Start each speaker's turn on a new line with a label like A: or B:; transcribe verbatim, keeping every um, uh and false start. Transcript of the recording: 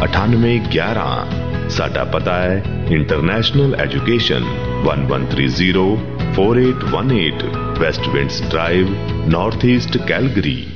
A: ਅਠਾਨਵੇਂ ਗਿਆਰਾਂ। ਸਾਡਾ ਪਤਾ ਹੈ international education one one three zero four eight one eight, West winds drive, north East, Calgary.